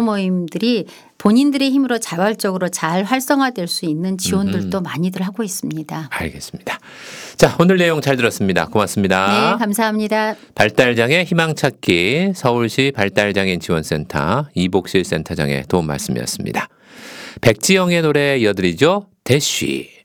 모임들이 본인들의 힘으로 자발적으로 잘 활성화될 수 있는 지원들도 많이들 하고 있습니다. 알겠습니다. 자, 오늘 내용 잘 들었습니다. 고맙습니다. 네, 감사합니다. 발달장애 희망찾기 서울시 발달장애인 지원센터 이복실 센터장의 도움 말씀이었습니다. 백지영의 노래 이어드리죠. 대쉬.